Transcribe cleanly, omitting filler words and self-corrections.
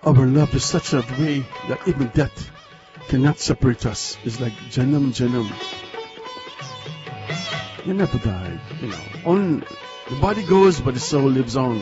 Our love is such a way that even death cannot separate us. It's like Janam Janam. You never died, you know. On the body goes, but the soul lives on.